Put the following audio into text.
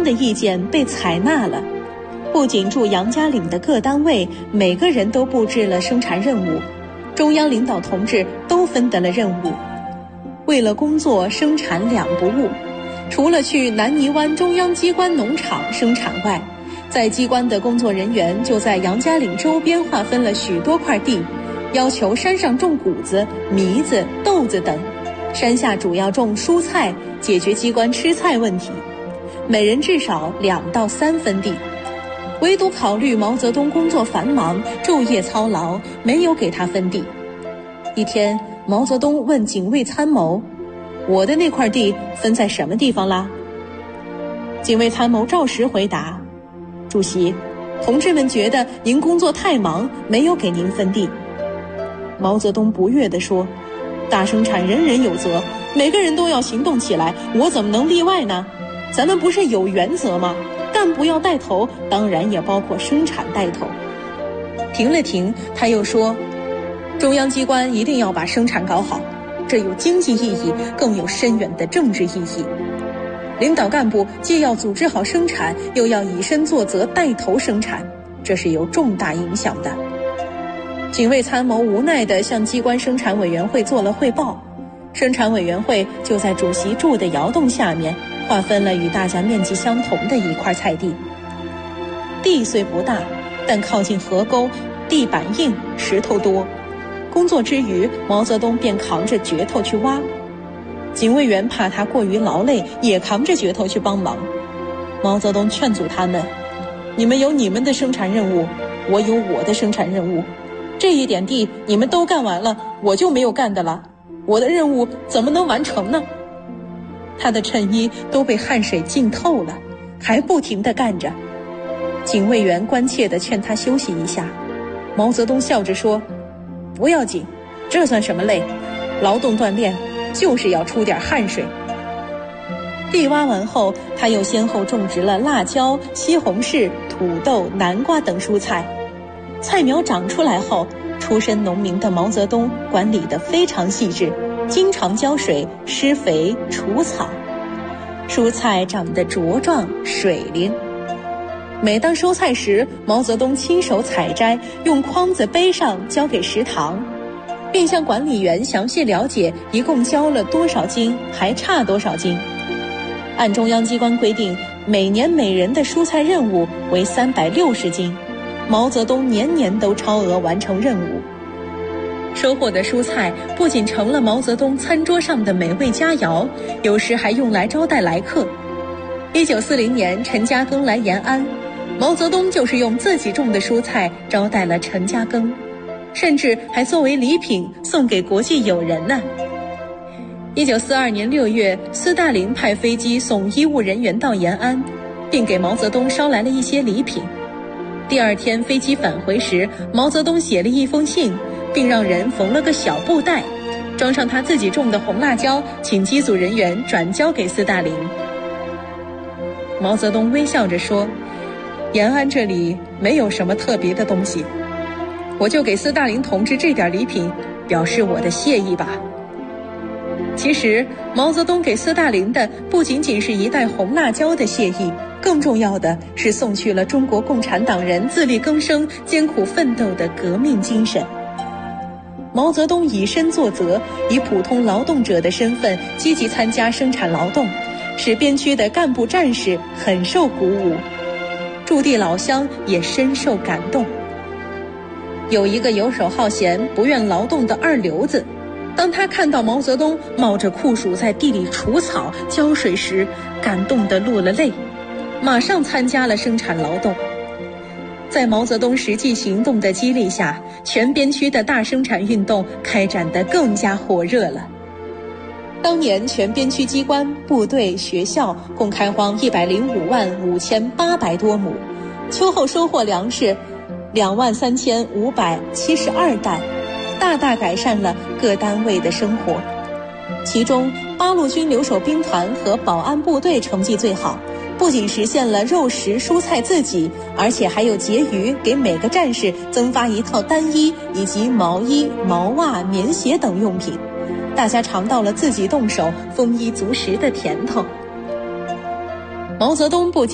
的意见被采纳了。不仅驻杨家岭的各单位每个人都布置了生产任务，中央领导同志都分得了任务。为了工作生产两不误，除了去南泥湾中央机关农场生产外，在机关的工作人员就在杨家岭周边划分了许多块地，要求山上种谷子、糜子、豆子等，山下主要种蔬菜，解决机关吃菜问题。每人至少2到3分地。唯独考虑毛泽东工作繁忙，昼夜操劳，没有给他分地。一天，毛泽东问警卫参谋：“我的那块地分在什么地方啦？”警卫参谋照实回答：“主席，同志们觉得您工作太忙，没有给您分地。”毛泽东不悦地说：“大生产人人有责，每个人都要行动起来，我怎么能例外呢？咱们不是有原则吗？干部要带头，当然也包括生产带头。”停了停，他又说：“中央机关一定要把生产搞好，这有经济意义，更有深远的政治意义。领导干部既要组织好生产，又要以身作则带头生产，这是有重大影响的。”警卫参谋无奈地向机关生产委员会做了汇报，生产委员会就在主席住的窑洞下面划分了与大家面积相同的一块菜地。地虽不大，但靠近河沟，地板硬，石头多。工作之余，毛泽东便扛着镢头去挖。警卫员怕他过于劳累，也扛着镢头去帮忙。毛泽东劝阻他们：“你们有你们的生产任务，我有我的生产任务。这一点地你们都干完了，我就没有干的了。我的任务怎么能完成呢？”他的衬衣都被汗水浸透了，还不停地干着。警卫员关切地劝他休息一下。毛泽东笑着说：“不要紧，这算什么累？劳动锻炼就是要出点汗水。”地挖完后，他又先后种植了辣椒、西红柿、土豆、南瓜等蔬菜。菜苗长出来后，出身农民的毛泽东管理得非常细致，经常浇水、施肥、除草，蔬菜长得茁壮水灵。每当收菜时，毛泽东亲手采摘，用筐子背上交给食堂，并向管理员详细了解一共交了多少斤，还差多少斤。按中央机关规定，每年每人的蔬菜任务为360斤，毛泽东年年都超额完成任务。收获的蔬菜不仅成了毛泽东餐桌上的美味佳肴，有时还用来招待来客。1940年陈嘉庚来延安，毛泽东就是用自己种的蔬菜招待了陈嘉庚，甚至还作为礼品送给国际友人呢。1942年6月，斯大林派飞机送医务人员到延安，并给毛泽东捎来了一些礼品。第二天飞机返回时，毛泽东写了一封信，并让人缝了个小布袋，装上他自己种的红辣椒，请机组人员转交给斯大林。毛泽东微笑着说：“延安这里没有什么特别的东西，我就给斯大林同志这点礼品，表示我的谢意吧。”其实，毛泽东给斯大林的不仅仅是一袋红辣椒的谢意，更重要的是送去了中国共产党人自力更生、艰苦奋斗的革命精神。毛泽东以身作则，以普通劳动者的身份积极参加生产劳动，使边区的干部战士很受鼓舞，驻地老乡也深受感动。有一个游手好闲、不愿劳动的二流子，当他看到毛泽东冒着酷暑在地里除草、浇水时，感动得落了泪，马上参加了生产劳动。在毛泽东实际行动的激励下，全边区的大生产运动开展得更加火热了。当年全边区机关、部队、学校共开荒105万5800多亩，秋后收获粮食23572担，大大改善了各单位的生活。其中八路军留守兵团和保安部队成绩最好，不仅实现了肉食蔬菜自给，而且还有结余给每个战士增发一套单衣以及毛衣、毛袜、棉鞋等用品，大家尝到了自己动手丰衣足食的甜头。毛泽东不仅